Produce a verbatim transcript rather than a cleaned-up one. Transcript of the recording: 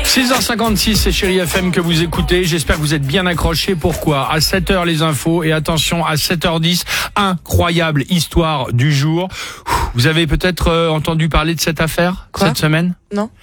six heures cinquante-six, c'est Chérie F M que vous écoutez. J'espère que vous êtes bien accrochés. Pourquoi ? À sept heures, les infos. Et attention, à sept heures dix, incroyable histoire du jour. Vous avez peut-être euh, entendu parler de cette affaire Quoi ? cette semaine ? Non.